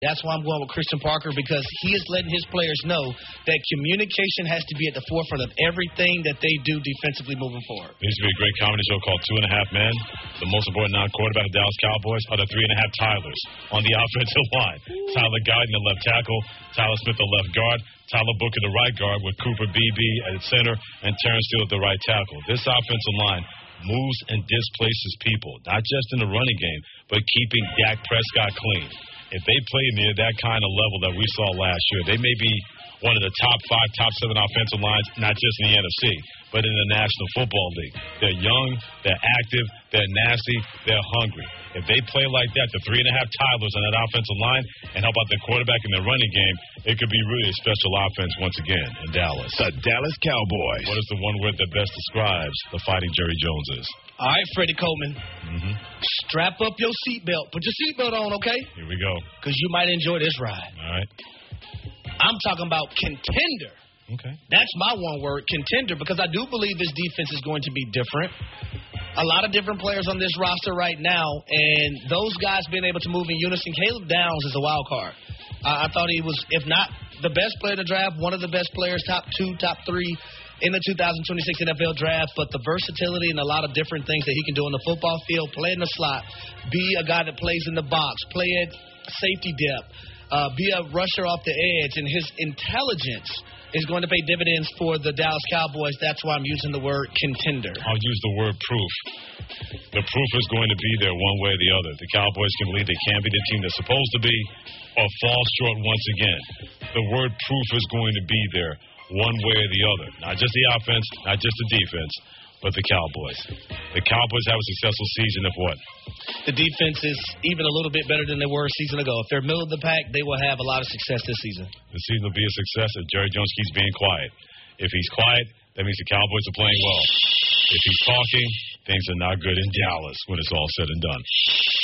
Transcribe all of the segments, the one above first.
That's why I'm going with Christian Parker, because he is letting his players know that communication has to be at the forefront of everything that they do defensively moving forward. There used to be a great comedy show called 2.5 Men. The most important non-quarterback of Dallas Cowboys are the 3.5 Tylers on the offensive line. Tyler Guyton, the left tackle, Tyler Smith, the left guard, Tyler Booker, the right guard, with Cooper Beebe at center and Terrence Steele at the right tackle. This offensive line moves and displaces people, not just in the running game, but keeping Dak Prescott clean. If they play near that kind of level that we saw last year, they may be one of the top 5, top 7 offensive lines, not just in the NFC, but in the National Football League. They're young, they're active, they're nasty, they're hungry. If they play like that, the 3.5 Tylers on that offensive line, and how about their quarterback in their running game, it could be really a special offense once again in Dallas. The Dallas Cowboys. What is the one word that best describes the Fighting Jerry Joneses? All right, Freddie Coleman. Strap up your seatbelt. Put your seatbelt on, okay? Here we go. Because you might enjoy this ride. All right. I'm talking about contender. Okay. That's my one word, contender, because I do believe this defense is going to be different. A lot of different players on this roster right now, and those guys being able to move in unison. Caleb Downs is a wild card. I thought he was, if not the best player to draft, one of the best players, top 2, top 3 in the 2026 NFL draft, but the versatility and a lot of different things that he can do on the football field, play in the slot, be a guy that plays in the box, play at safety depth, be a rusher off the edge, and his intelligence is going to pay dividends for the Dallas Cowboys. That's why I'm using the word contender. I'll use the word proof. The proof is going to be there one way or the other. The Cowboys can believe they can be the team they're supposed to be or fall short once again. The word proof is going to be there one way or the other. Not just the offense, not just the defense, but the Cowboys. The Cowboys have a successful season if what? The defense is even a little bit better than they were a season ago. If they're middle of the pack, they will have a lot of success this season. The season will be a success if Jerry Jones keeps being quiet. If he's quiet, that means the Cowboys are playing well. If he's talking, things are not good in Dallas when it's all said and done.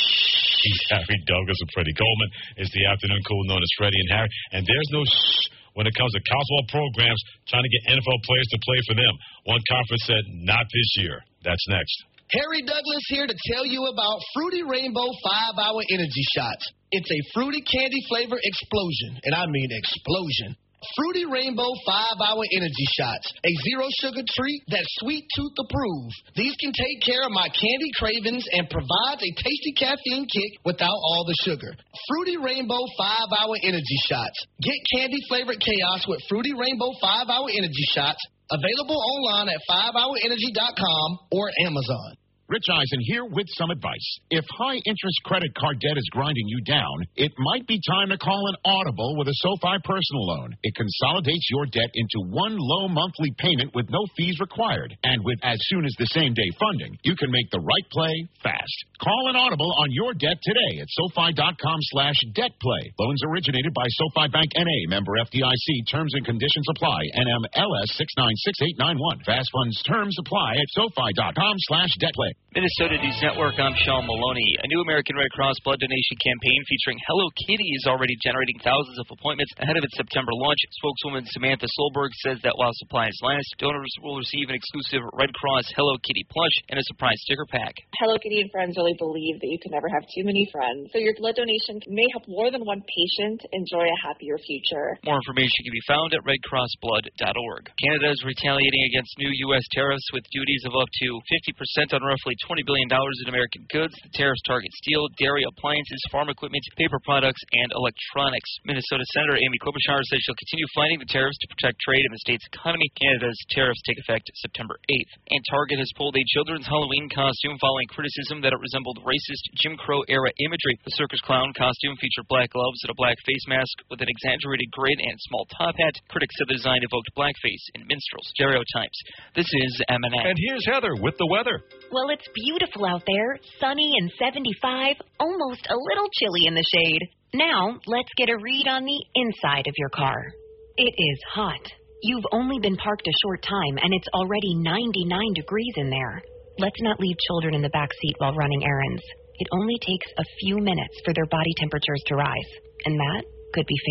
He's Harry Douglas and Freddie Coleman. It's the afternoon cool known as Freddie and Harry. And there's no when it comes to college football programs trying to get NFL players to play for them. One conference said, not this year. That's next. Harry Douglas here to tell you about Fruity Rainbow 5-Hour Energy Shots. It's a fruity candy flavor explosion, and I mean explosion. Fruity Rainbow 5-Hour Energy Shots, a zero-sugar treat that's sweet tooth approved. These can take care of my candy cravings and provides a tasty caffeine kick without all the sugar. Fruity Rainbow 5-Hour Energy Shots. Get candy-flavored chaos with Fruity Rainbow 5-Hour Energy Shots. Available online at 5hourenergy.com or Amazon. Rich Eisen here with some advice. If high-interest credit card debt is grinding you down, it might be time to call an Audible with a SoFi personal loan. It consolidates your debt into one low monthly payment with no fees required. And with as soon as the same-day funding, you can make the right play fast. Call an Audible on your debt today at SoFi.com/debtplay. Loans originated by SoFi Bank N.A., member FDIC. Terms and conditions apply. NMLS 696891. Fast funds terms apply at SoFi.com/debtplay. Minnesota News Network, I'm Sean Maloney. A new American Red Cross blood donation campaign featuring Hello Kitty is already generating thousands of appointments ahead of its September launch. Spokeswoman Samantha Solberg says that while supplies last, donors will receive an exclusive Red Cross Hello Kitty plush and a surprise sticker pack. Hello Kitty and friends really believe that you can never have too many friends, so your blood donation may help more than one patient enjoy a happier future. More information can be found at redcrossblood.org. Canada is retaliating against new U.S. tariffs with duties of up to 50% on roughly $20 billion in American goods. The tariffs target steel, dairy, appliances, farm equipment, paper products, and electronics. Minnesota Senator Amy Klobuchar says she'll continue fighting the tariffs to protect trade in the state's economy. Canada's tariffs take effect September 8th. And Target has pulled a children's Halloween costume following criticism that it resembled racist Jim Crow-era imagery. The circus clown costume featured black gloves and a black face mask with an exaggerated grin and small top hat. Critics said the design evoked blackface and minstrel stereotypes. This is M&M. And here's Heather with the weather. Well, it's beautiful out there, sunny and 75, almost a little chilly in the shade. Now, let's get a read on the inside of your car. It is hot. You've only been parked a short time, and it's already 99 degrees in there. Let's not leave children in the back seat while running errands. It only takes a few minutes for their body temperatures to rise, and that could be fatal.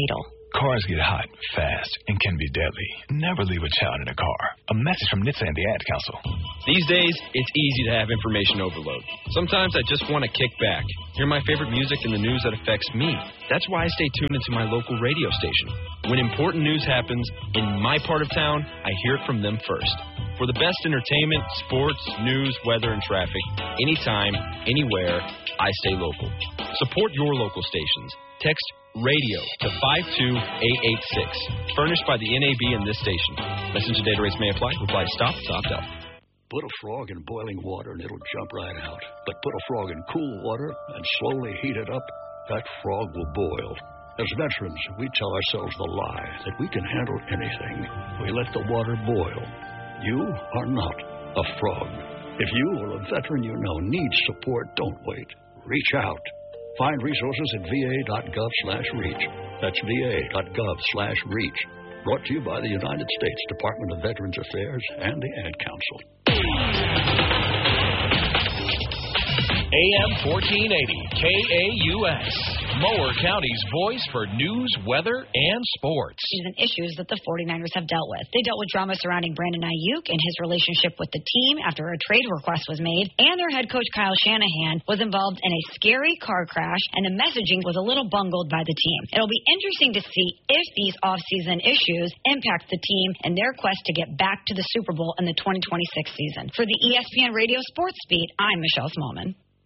Cars get hot, fast, and can be deadly. Never leave a child in a car. A message from NHTSA and the Ad Council. These days, it's easy to have information overload. Sometimes I just want to kick back, hear my favorite music and the news that affects me. That's why I stay tuned into my local radio station. When important news happens in my part of town, I hear it from them first. For the best entertainment, sports, news, weather, and traffic, anytime, anywhere, I stay local. Support your local stations. Text RADIO to 52886. Furnished by the NAB and this station. Messenger data rates may apply. Reply to stop. It's opt out. Put a frog in boiling water and it'll jump right out. But put a frog in cool water and slowly heat it up, that frog will boil. As veterans, we tell ourselves the lie that we can handle anything. We let the water boil. You are not a frog. If you or a veteran you know needs support, don't wait. Reach out. Find resources at va.gov/reach. That's va.gov/reach. Brought to you by the United States Department of Veterans Affairs and the Ad Council. AM 1480, KAUS, Mower County's voice for news, weather, and sports. And issues that the 49ers have dealt with. They dealt with drama surrounding Brandon Ayuk and his relationship with the team after a trade request was made, and their head coach Kyle Shanahan was involved in a scary car crash, and the messaging was a little bungled by the team. It'll be interesting to see if these off-season issues impact the team and their quest to get back to the Super Bowl in the 2026 season. For the ESPN Radio Sports Beat, I'm Michelle Smallman.